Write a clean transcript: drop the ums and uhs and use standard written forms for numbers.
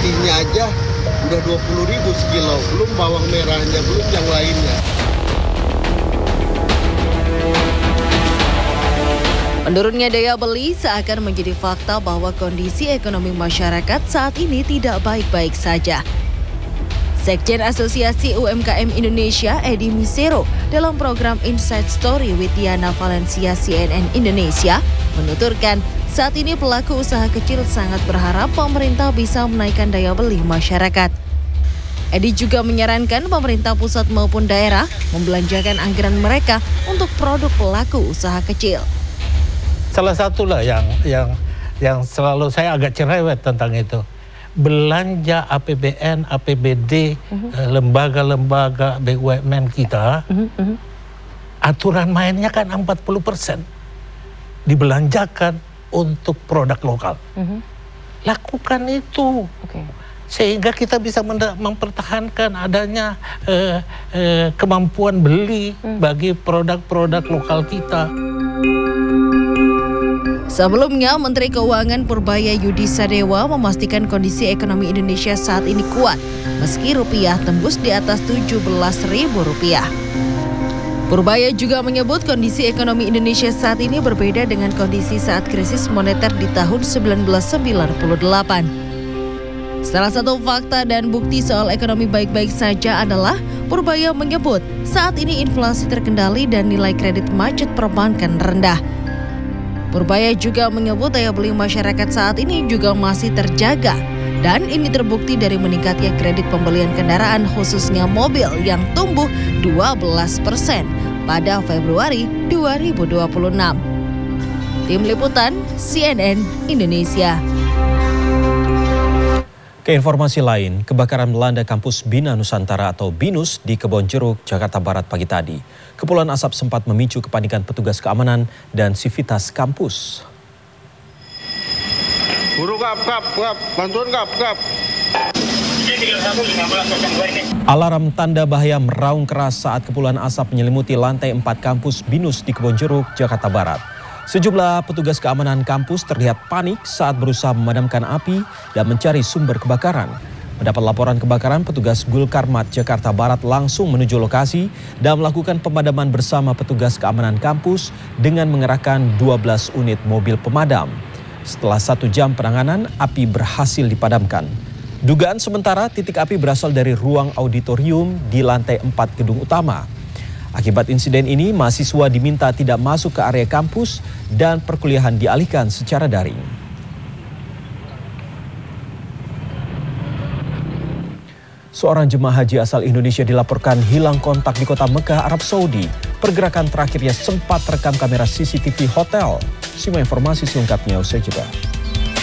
putihnya aja udah 20.000 sekilo, belum bawang merahnya, belum yang lainnya. Menurunnya daya beli seakan menjadi fakta bahwa kondisi ekonomi masyarakat saat ini tidak baik-baik saja. Sekjen Asosiasi UMKM Indonesia, Edi Misero, dalam program Inside Story with Diana Valencia CNN Indonesia, menuturkan saat ini pelaku usaha kecil sangat berharap pemerintah bisa menaikkan daya beli masyarakat. Edi juga menyarankan pemerintah pusat maupun daerah membelanjakan anggaran mereka untuk produk pelaku usaha kecil. Salah satulah yang selalu saya agak cerewet tentang itu. Belanja APBN, APBD, lembaga-lembaga BUMN kita, aturan mainnya kan 40% dibelanjakan untuk produk lokal. Lakukan itu, sehingga kita bisa mempertahankan adanya kemampuan beli bagi produk-produk lokal kita. Sebelumnya, Menteri Keuangan Purbaya Yudi Sadewa memastikan kondisi ekonomi Indonesia saat ini kuat, meski rupiah tembus di atas Rp17.000. Purbaya juga menyebut kondisi ekonomi Indonesia saat ini berbeda dengan kondisi saat krisis moneter di tahun 1998. Salah satu fakta dan bukti soal ekonomi baik-baik saja adalah Purbaya menyebut saat ini inflasi terkendali dan nilai kredit macet perbankan rendah. Purbaya juga menyebut daya beli masyarakat saat ini juga masih terjaga dan ini terbukti dari meningkatnya kredit pembelian kendaraan khususnya mobil yang tumbuh 12% pada Februari 2026. Tim Liputan CNN Indonesia. Ke informasi lain, kebakaran melanda kampus Bina Nusantara atau BINUS di Kebonjeruk, Jakarta Barat pagi tadi. Kepulan asap sempat memicu kepanikan petugas keamanan dan sivitas kampus. Buru kap, bantuan kap. Alarm tanda bahaya meraung keras saat kepulan asap menyelimuti lantai 4 kampus BINUS di Kebonjeruk, Jakarta Barat. Sejumlah petugas keamanan kampus terlihat panik saat berusaha memadamkan api dan mencari sumber kebakaran. Mendapat laporan kebakaran, petugas Gulkarmat Jakarta Barat langsung menuju lokasi dan melakukan pemadaman bersama petugas keamanan kampus dengan mengerahkan 12 unit mobil pemadam. Setelah 1 jam penanganan, api berhasil dipadamkan. Dugaan sementara titik api berasal dari ruang auditorium di lantai 4 gedung utama. Akibat insiden ini, mahasiswa diminta tidak masuk ke area kampus dan perkuliahan dialihkan secara daring. Seorang jemaah haji asal Indonesia dilaporkan hilang kontak di kota Mekah, Arab Saudi. Pergerakan terakhirnya sempat terekam kamera CCTV hotel. Simak informasi selengkapnya usai jeda.